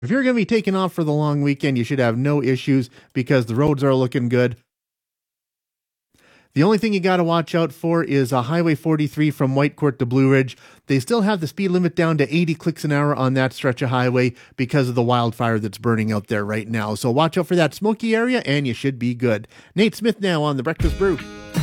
If you're going to be taking off for the long weekend, you should have no issues because the roads are looking good. The only thing you got to watch out for is Highway 43 from Whitecourt to Blue Ridge. They still have the speed limit down to 80 clicks an hour on that stretch of highway because of the wildfire that's burning out there right now. So watch out for that smoky area and you should be good. Nate Smith now on The Breakfast Brew.